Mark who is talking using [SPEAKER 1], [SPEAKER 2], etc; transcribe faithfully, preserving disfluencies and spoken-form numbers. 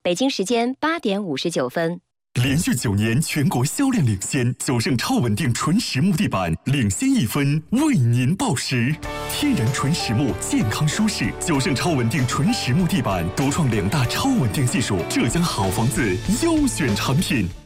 [SPEAKER 1] 北京时间八点五十九分。
[SPEAKER 2] 连续九年全国销量领先，九盛超稳定纯实木地板领先一分，为您报时。天然纯实木，健康舒适，九盛超稳定纯实木地板独创两大超稳定技术，浙江好房子优选产品。